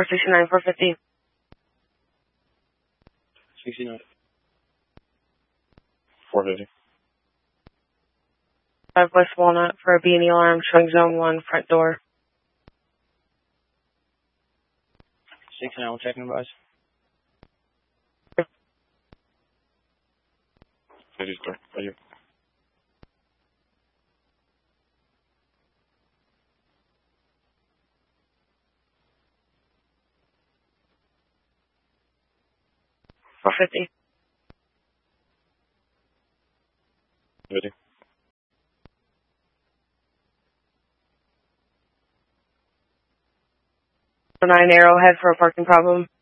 469, 450. 69. 450. 5 West Walnut for a B&E alarm showing zone 1, front door. 69, checking advice. 53, right here. $450. 50. 9 Arrowhead for a parking problem.